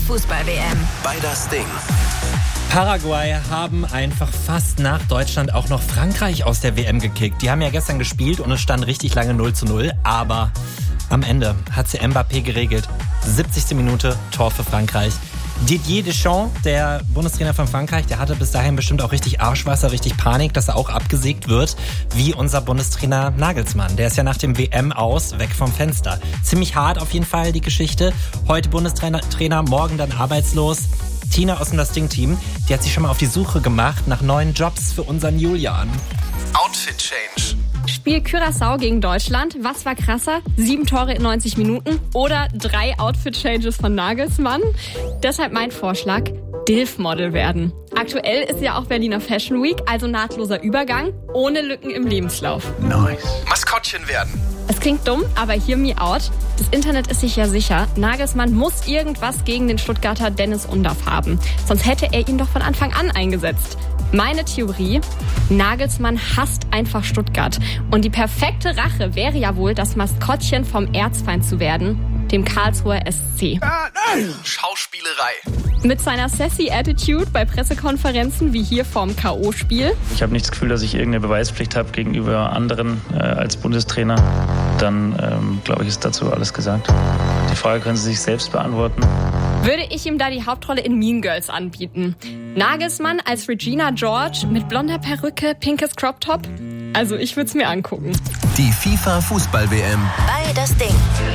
Fußball-WM. Bei das Ding. Paraguay haben einfach fast nach Deutschland auch noch Frankreich aus der WM gekickt. Die haben ja gestern gespielt und es stand richtig lange 0:0. Aber am Ende hat sie Mbappé geregelt. 70. Minute, Tor für Frankreich. Didier Deschamps, der Bundestrainer von Frankreich, der hatte bis dahin bestimmt auch richtig Arschwasser, richtig Panik, dass er auch abgesägt wird, wie unser Bundestrainer Nagelsmann. Der ist ja nach dem WM aus, weg vom Fenster. Ziemlich hart auf jeden Fall die Geschichte. Heute Bundestrainer, morgen dann arbeitslos. Tina aus dem Das Ding-Team, die hat sich schon mal auf die Suche gemacht nach neuen Jobs für unseren Julian. Outfit Change. Spiel Curaçao gegen Deutschland. Was war krasser? 7 Tore in 90 Minuten oder 3 Outfit-Changes von Nagelsmann? Deshalb mein Vorschlag, DILF-Model werden. Aktuell ist ja auch Berliner Fashion Week, also nahtloser Übergang, ohne Lücken im Lebenslauf. Nice. Maskottchen werden. Es klingt dumm, aber hear me out. Das Internet ist sich ja sicher. Nagelsmann muss irgendwas gegen den Stuttgarter Dennis Undaff haben. Sonst hätte er ihn doch von Anfang an eingesetzt. Meine Theorie, Nagelsmann hasst einfach Stuttgart. Und die perfekte Rache wäre ja wohl, das Maskottchen vom Erzfeind zu werden, dem Karlsruher SC. Schauspielerei. Mit seiner sassy Attitude bei Pressekonferenzen wie hier vorm K.O.-Spiel. Ich habe nicht das Gefühl, dass ich irgendeine Beweispflicht habe gegenüber anderen als Bundestrainer. Dann, glaube ich, ist dazu alles gesagt. Die Frage können Sie sich selbst beantworten. Würde ich ihm da die Hauptrolle in Mean Girls anbieten? Nagelsmann als Regina George mit blonder Perücke, pinkes Crop Top? Also ich würde es mir angucken. Die FIFA Fußball-WM. Bei das Ding.